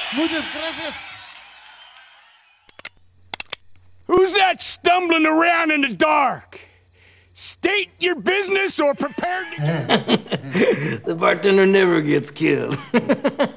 Muchas gracias. Who's that stumbling around in the dark? State your business or prepare to... The bartender never gets killed.